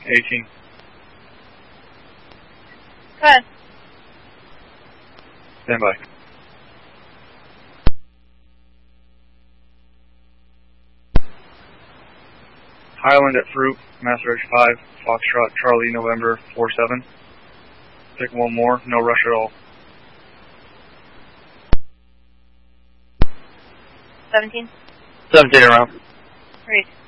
18. Go ahead. Stand by. Highland at Fruit, Master X5, Foxtrot, Charlie, November 47. Pick one more, no rush at all. 17. 17 around. Read.